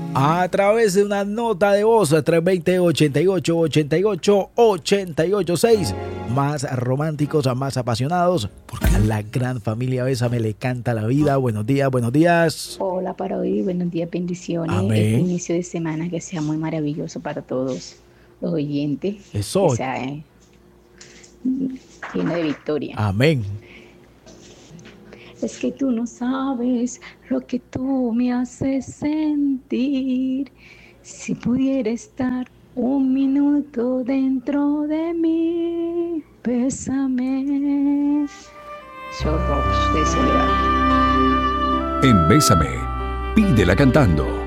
a través de una nota de voz 320-88-88-886. Más románticos, más apasionados, porque a la gran familia Bésame le canta la vida. Buenos días, buenos días. Hola para hoy, buenos días, bendiciones. Amén. Este inicio de semana que sea muy maravilloso para todos los oyentes. Eso. Que sea lleno de victoria. Amén. Es que tú no sabes lo que tú me haces sentir. Si pudiera estar un minuto dentro de mí, bésame. Short Rocks de Soledad. En Bésame, pídela cantando.